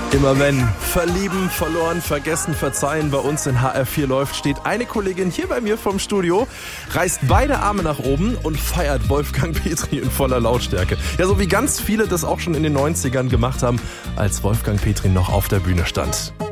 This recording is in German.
Immer wenn verlieben, verloren, vergessen, verzeihen bei uns in HR4 läuft, steht eine Kollegin hier bei mir vom Studio, reißt beide Arme nach oben und feiert Wolfgang Petri in voller Lautstärke. Ja, so wie ganz viele das auch schon in den 90ern gemacht haben, als Wolfgang Petri noch auf der Bühne stand.